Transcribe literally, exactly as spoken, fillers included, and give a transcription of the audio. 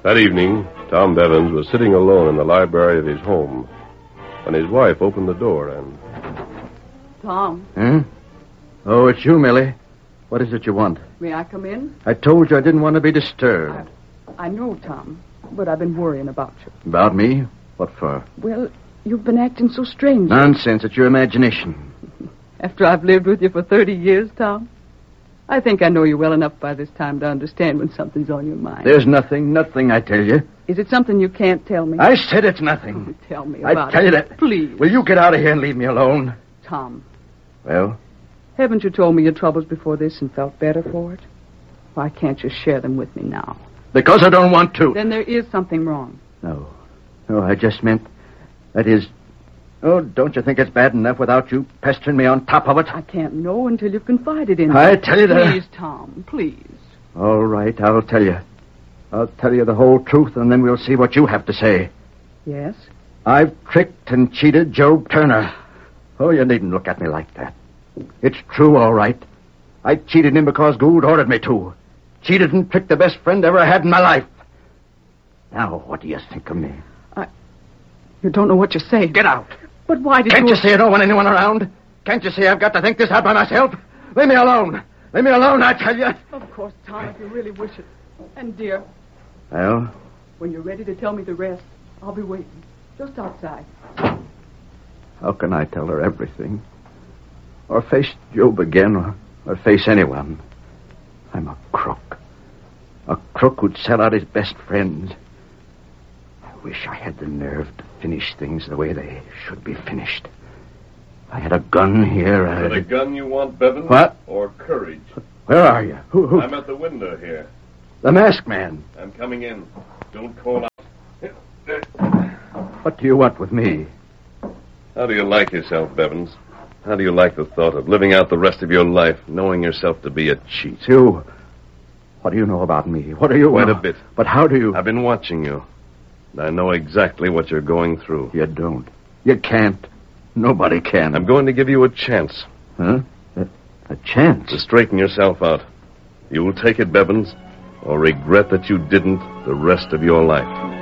That evening, Tom Bevins was sitting alone in the library of his home when his wife opened the door and... Tom. Hmm? Oh, it's you, Millie. What is it you want? May I come in? I told you I didn't want to be disturbed. I, I know, Tom, but I've been worrying about you. About me? What for? Well, you've been acting so strange. Nonsense. It's your imagination. After I've lived with you for thirty years, Tom, I think I know you well enough by this time to understand when something's on your mind. There's nothing, nothing, I tell you. Is it something you can't tell me? I said it's nothing. Oh, tell me about it. I tell you that. Please. Will you get out of here and leave me alone? Tom. Well? Haven't you told me your troubles before this and felt better for it? Why can't you share them with me now? Because I don't want to. Then there is something wrong. No. No, I just meant... That is... Oh, don't you think it's bad enough without you pestering me on top of it? I can't know until you've confided in me. I tell you that... Please, Tom, please. All right, I'll tell you. I'll tell you the whole truth, and then we'll see what you have to say. Yes? I've tricked and cheated Job Turner. Oh, you needn't look at me like that. It's true, all right. I cheated him because Gould ordered me to. Cheated and tricked the best friend I ever had in my life. Now, what do you think of me? I... You don't know what you're saying. Get out. But why did Can't you... you see I don't want anyone around? Can't you see I've got to think this out by myself? Leave me alone. Leave me alone, I tell you. Of course, Tom, if you really wish it. And, dear... Well? When you're ready to tell me the rest, I'll be waiting. Just outside. How can I tell her everything? Or face Job again, or, or face anyone? I'm a crook. A crook who'd sell out his best friends. I wish I had the nerve to finish things the way they should be finished. If I had a gun here, Is I'd... it a gun you want, Bevins? What? Or courage? Where are you? Who, who? I'm at the window here. The masked man. I'm coming in. Don't call out. What do you want with me? How do you like yourself, Bevins? How do you like the thought of living out the rest of your life knowing yourself to be a cheat? You... What do you know about me? What do you... Quite know? a bit. But how do you... I've been watching you. I know exactly what you're going through. You don't. You can't. Nobody can. I'm going to give you a chance. Huh? A, a chance? To straighten yourself out. You will take it, Bevins, or regret that you didn't the rest of your life.